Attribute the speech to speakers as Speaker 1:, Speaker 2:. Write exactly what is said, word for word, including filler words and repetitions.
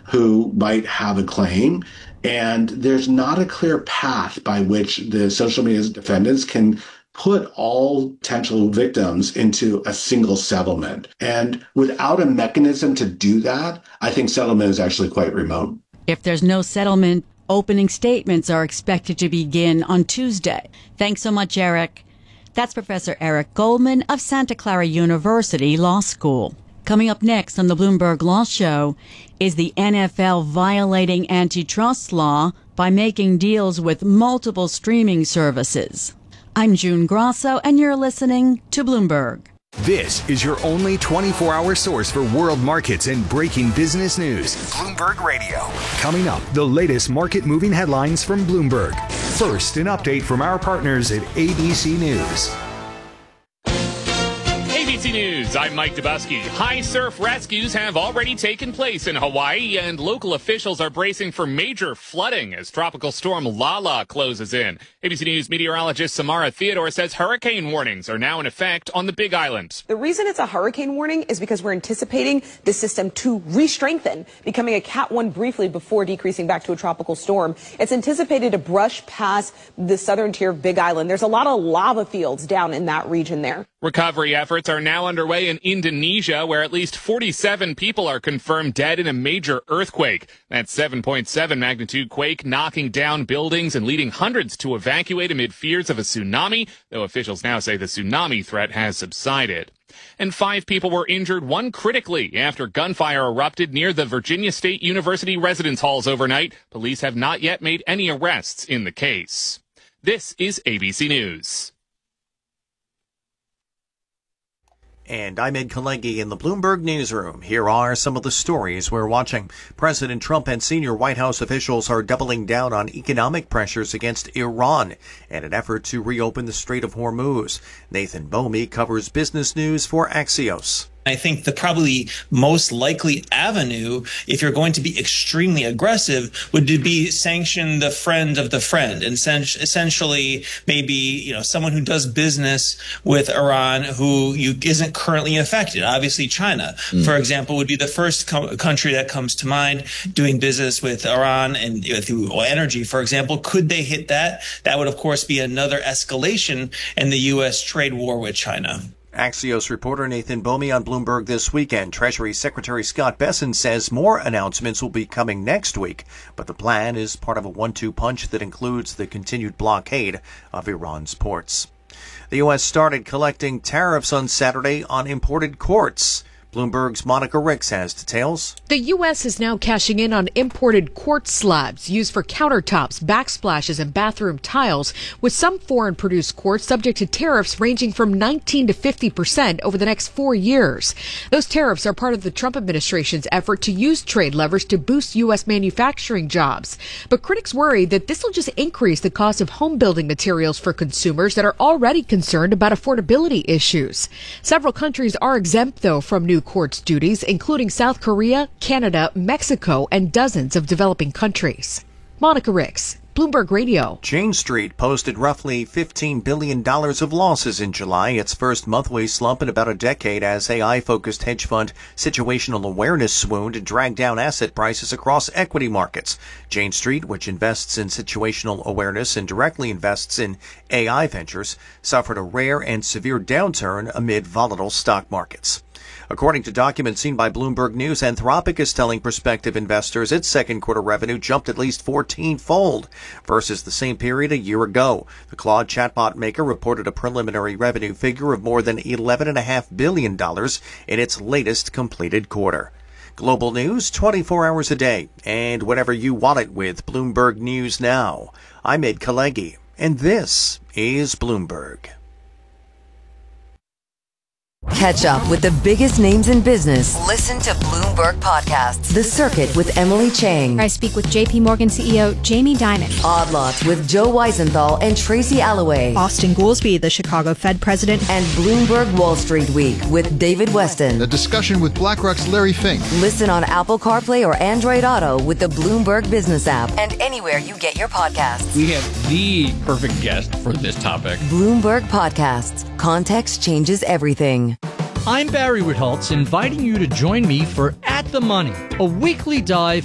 Speaker 1: who might have a claim. And there's not a clear path by which the social media defendants can put all potential victims into a single settlement. And without a mechanism to do that, I think settlement is actually quite remote.
Speaker 2: If there's no settlement, opening statements are expected to begin on Tuesday. Thanks so much, Eric. That's Professor Eric Goldman of Santa Clara University Law School. Coming up next on the Bloomberg Law Show, is the N F L violating antitrust law by making deals with multiple streaming services? I'm June Grasso, and you're listening to Bloomberg.
Speaker 3: This is your only twenty-four hour source for world markets and breaking business news. Bloomberg Radio. Coming up, the latest market-moving headlines from Bloomberg. First, an update from our partners at A B C News.
Speaker 4: A B C News, I'm Mike Dubusky. High surf rescues have already taken place in Hawaii, and local officials are bracing for major flooding as tropical storm Lala closes in. A B C News meteorologist Samara Theodore says hurricane warnings are now in effect on the Big Island.
Speaker 5: The reason it's a hurricane warning is because we're anticipating the system to re-strengthen, becoming a Cat one briefly before decreasing back to a tropical storm. It's anticipated to brush past the southern tier of Big Island. There's a lot of lava fields down in that region there.
Speaker 4: Recovery efforts are now underway in Indonesia, where at least forty-seven people are confirmed dead in a major earthquake. That seven point seven magnitude quake knocking down buildings and leading hundreds to evacuate amid fears of a tsunami, though officials now say the tsunami threat has subsided. And five people were injured, one critically, after gunfire erupted near the Virginia State University residence halls overnight. Police have not yet made any arrests in the case. This is A B C News.
Speaker 6: And I'm Ed Kalegi in the Bloomberg Newsroom. Here are some of the stories we're watching. President Trump and senior White House officials are doubling down on economic pressures against Iran in an effort to reopen the Strait of Hormuz. Nathan Bomey covers business news for Axios.
Speaker 7: I think the probably most likely avenue, if you're going to be extremely aggressive, would be sanction the friend of the friend, and essentially maybe, you know, someone who does business with Iran who you isn't currently affected. Obviously, China, mm. for example, would be the first co- country that comes to mind doing business with Iran and you know, through oil energy, for example. Could they hit that? That would, of course, be another escalation in the U S trade war with China.
Speaker 6: Axios reporter Nathan Bomey on Bloomberg This Weekend. Treasury Secretary Scott Bessent says more announcements will be coming next week, but the plan is part of a one two punch that includes the continued blockade of Iran's ports. The U S started collecting tariffs on Saturday on imported quartz. Bloomberg's Monica Ricks has details.
Speaker 8: The U S is now cashing in on imported quartz slabs used for countertops, backsplashes, and bathroom tiles, with some foreign-produced quartz subject to tariffs ranging from nineteen to fifty percent over the next four years. Those tariffs are part of the Trump administration's effort to use trade levers to boost U S manufacturing jobs. But critics worry that this will just increase the cost of home-building materials for consumers that are already concerned about affordability issues. Several countries are exempt, though, from new quartz duties, including South Korea, Canada, Mexico, and dozens of developing countries. Monica Ricks, Bloomberg Radio.
Speaker 6: Jane Street posted roughly fifteen billion dollars of losses in July, its first monthly slump in about a decade, as A I-focused hedge fund Situational Awareness swooned and dragged down asset prices across equity markets. Jane Street, which invests in situational awareness and directly invests in A I ventures, suffered a rare and severe downturn amid volatile stock markets. According to documents seen by Bloomberg News, Anthropic is telling prospective investors its second quarter revenue jumped at least fourteen-fold versus the same period a year ago. The Claude chatbot maker reported a preliminary revenue figure of more than eleven point five billion dollars in its latest completed quarter. Global news twenty-four hours a day, and whatever you want it with Bloomberg News Now. I'm Ed Kalegi, and this is Bloomberg.
Speaker 9: Catch up with the biggest names in business. Listen to Bloomberg Podcasts. The Circuit with Emily Chang.
Speaker 10: I speak with J P Morgan C E O Jamie Dimon.
Speaker 9: Odd Lots with Joe Weisenthal and Tracy Alloway.
Speaker 10: Austin Goolsbee, the Chicago Fed president.
Speaker 9: And Bloomberg Wall Street Week with David Weston.
Speaker 11: A discussion with BlackRock's Larry Fink.
Speaker 9: Listen on Apple CarPlay or Android Auto with the Bloomberg Business app and anywhere you get your podcasts.
Speaker 12: We have the perfect guest for this topic.
Speaker 9: Bloomberg Podcasts. Context changes everything.
Speaker 13: I'm Barry Ritholtz, inviting you to join me for At the Money, a weekly dive